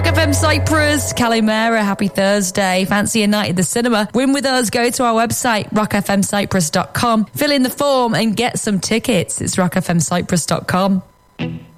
FM Cyprus, Calimera, happy Thursday. Fancy a night at the cinema? Win with us. Go to our website, rockfmcyprus.com. Fill in the form and get some tickets. It's rockfmcyprus.com.